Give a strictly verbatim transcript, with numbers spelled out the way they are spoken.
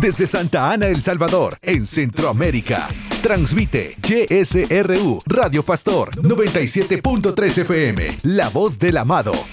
desde Santa Ana, El Salvador, en Centroamérica. Transmite Y S R U Radio Pastor noventa y siete punto tres F M, La Voz del Amado.